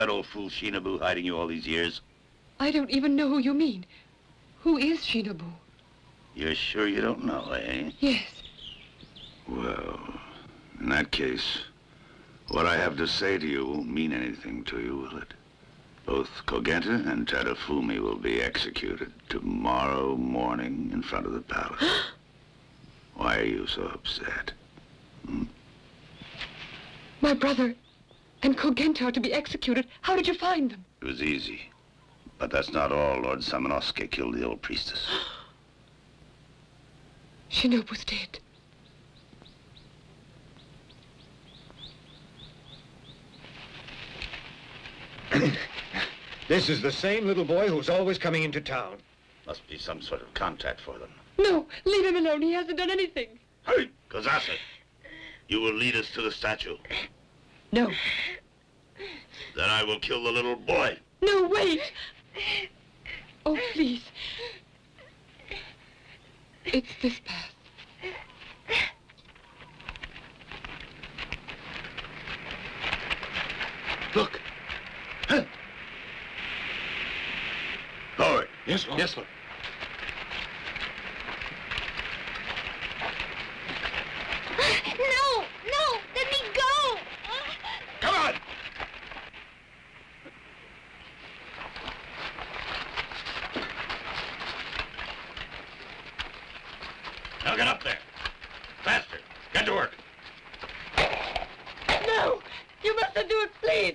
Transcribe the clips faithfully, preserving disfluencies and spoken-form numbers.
That old fool Shinobu hiding you all these years? I don't even know who you mean. Who is Shinobu? You're sure you don't know, eh? Yes. Well, in that case, what I have to say to you won't mean anything to you, will it? Both Kogenta and Tadafumi will be executed tomorrow morning in front of the palace. Why are you so upset? Hmm? My brother and Kogenta are to be executed. How did you find them? It was easy. But that's not all. Lord Samanosuke killed the old priestess. Shinobu's dead. This is the same little boy who's always coming into town. Must be some sort of contact for them. No, leave him alone. He hasn't done anything. Hey, Kozase, you will lead us to the statue. No. Then I will kill the little boy. No, wait. Oh, please. It's this path. Look. Huh. Forward. Yes, Lord. Yes, Lord. No, no, let me go. Come on. Now get up there. Faster. Get to work. No! You mustn't do it, please!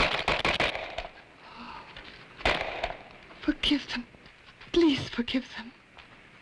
Forgive them. Please forgive them.